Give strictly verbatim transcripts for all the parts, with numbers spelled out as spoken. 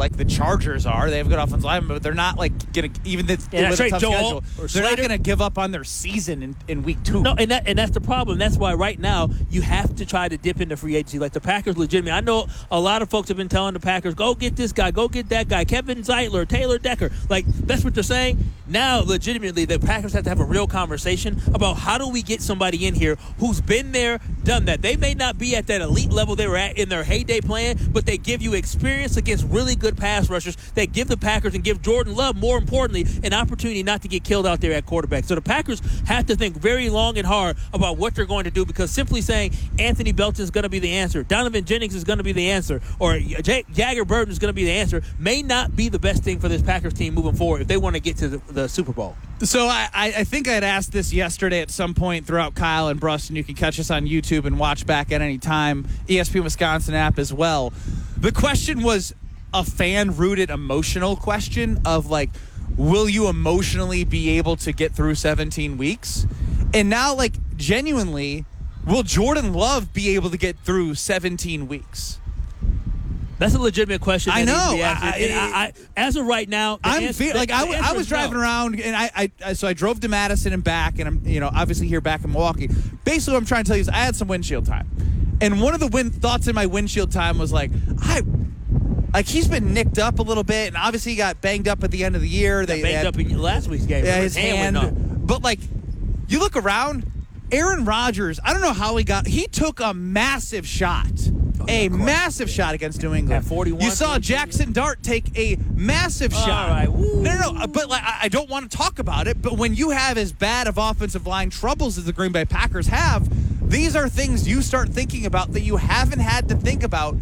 like the Chargers are. They have a good offensive line, but they're not like going to even this, Yeah, with a right, tough Joel schedule. or They're not Slater. going to give up on their season in, in week two. No, and that and that's the problem. That's why right now you have to try to dip into free agency. Like the Packers, legitimately. I know a lot of folks have been telling the Packers, go get this guy, go get that guy, Kevin Zeitler, Taylor Decker. Like that's what they're saying. Now, legitimately, the Packers have to have a real conversation about how do we get somebody in here who's been there, done that. They may not be at that elite level they were at in their heyday playing, but they give you experience against really good pass rushers that give the Packers and give Jordan Love, more importantly, an opportunity not to get killed out there at quarterback. So the Packers have to think very long and hard about what they're going to do, because simply saying Anthony Belton is going to be the answer, Donovan Jennings is going to be the answer, or J- Jagger Burton is going to be the answer may not be the best thing for this Packers team moving forward if they want to get to the, the Super Bowl. So I, I think I'd asked this yesterday at some point throughout Kyle and Brust, and you can catch us on YouTube and watch back at any time, E S P N Wisconsin app as well. The question was a fan-rooted emotional question of, like, will you emotionally be able to get through seventeen weeks? And now, like, genuinely, will Jordan Love be able to get through seventeen weeks? That's a legitimate question. I know. I, I, I, as of right now, I'm answer, fe- like the, I, the I was driving no. around, and I, I, I so I drove to Madison and back, and I'm you know obviously here back in Milwaukee. Basically, what I'm trying to tell you is I had some windshield time, and one of the win- thoughts in my windshield time was like I. Like, he's been nicked up a little bit, and obviously he got banged up at the end of the year. They got banged had, up in last week's game. Yeah, his hand. hand went numb. But, like, you look around, Aaron Rodgers, I don't know how he got – he took a massive shot. Oh, a of course. massive shot against New England. At forty-one, You saw Jackson Dart take a massive All shot. right. Woo. No, no, no. But like, I I don't want to talk about it. But when you have as bad of offensive line troubles as the Green Bay Packers have, these are things you start thinking about that you haven't had to think about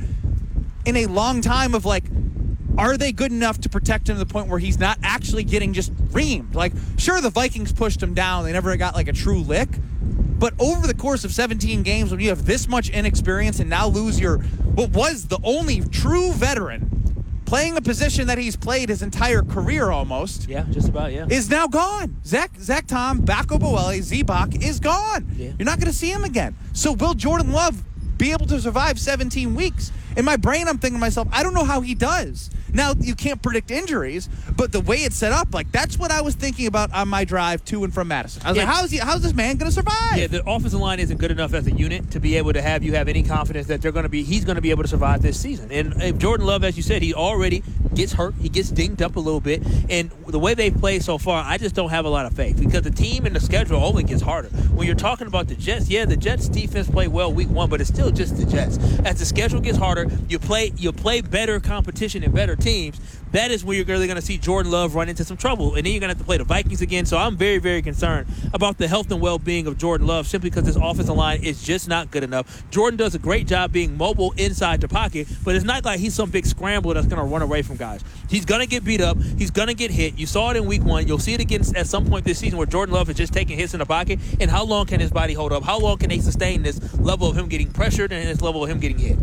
in a long time of, like, are they good enough to protect him to the point where he's not actually getting just reamed? Like, sure, the Vikings pushed him down. They never got, like, a true lick. But over the course of seventeen games, when you have this much inexperience and now lose your what was the only true veteran playing a position that he's played his entire career almost, Yeah, just about, yeah. is now gone. Zach Zach Tom, Bako Boele, Z-Bach is gone. Yeah. You're not going to see him again. So will Jordan Love be able to survive seventeen weeks? In my brain, I'm thinking to myself, I don't know how he does. Now, you can't predict injuries, but the way it's set up, like, that's what I was thinking about on my drive to and from Madison. I was Yeah. like, how's he, how's this man going to survive? Yeah, the offensive line isn't good enough as a unit to be able to have you have any confidence that they're going to be. He's going to be able to survive this season. And if Jordan Love, as you said, he already gets hurt. He gets dinged up a little bit. And the way they've played so far, I just don't have a lot of faith because the team and the schedule only gets harder. When you're talking about the Jets, yeah, the Jets defense played well week one, but it's still just the Jets. As the schedule gets harder, you play you play better competition and better teams. That is where you're really going to see Jordan Love run into some trouble. And then you're going to have to play the Vikings again. So I'm very, very concerned about the health and well-being of Jordan Love simply because this offensive line is just not good enough. Jordan does a great job being mobile inside the pocket, but it's not like he's some big scrambler that's going to run away from guys. He's going to get beat up. He's going to get hit. You saw it in week one. You'll see it again at some point this season where Jordan Love is just taking hits in the pocket. And how long can his body hold up? How long can they sustain this level of him getting pressured and this level of him getting hit?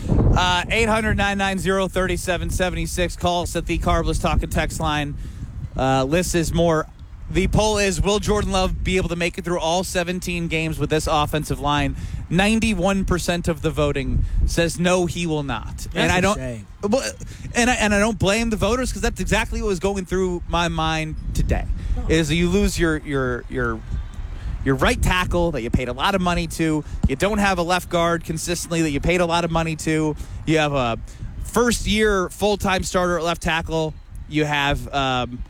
Uh, eight hundred, nine nine zero, three seven seven six. Call us at the Carbless Talking text line. Uh, list is more. The poll is, will Jordan Love be able to make it through all seventeen games with this offensive line? ninety-one percent of the voting says no, he will not. That's and I don't, a shame. Well, and I, and I don't blame the voters because that's exactly what was going through my mind today. Oh. Is you lose your your your your right tackle that you paid a lot of money to. You don't have a left guard consistently that you paid a lot of money to. You have a first-year full-time starter at left tackle. You have um,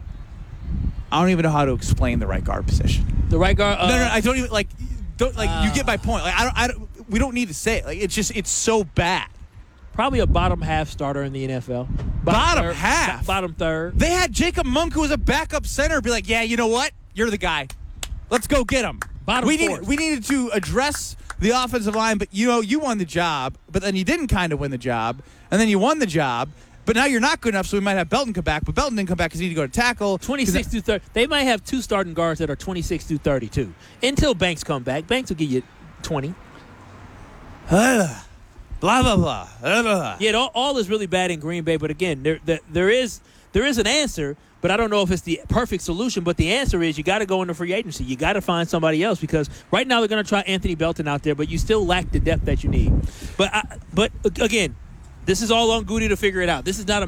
I don't even know how to explain the right guard position. The right guard. Uh, no, no, no, I don't even like. Don't like. Uh, you get my point. Like I don't. I don't. We don't need to say it. Like it's just. It's so bad. Probably a bottom half starter in the N F L. Bottom, Bottom third, half? Bottom third. They had Jacob Monk, who was a backup center, be like, yeah, you know what? You're the guy. Let's go get him. Bottom we fourth. need, we needed to address the offensive line, but you know, you won the job, but then you didn't kind of win the job, and then you won the job, but now you're not good enough, so we might have Belton come back, but Belton didn't come back because he needed to go to tackle. twenty-six through thirty. They might have two starting guards that are twenty-six through thirty-two. Until Banks come back. Banks will give you twenty. blah, blah, blah, blah, blah. Yeah, all, all is really bad in Green Bay, but again, there, there, there is there is an answer, but I don't know if it's the perfect solution. But the answer is you got to go into free agency. You got to find somebody else because right now they're going to try Anthony Belton out there, but you still lack the depth that you need. But I, but again, this is all on Goody to figure it out. This is not a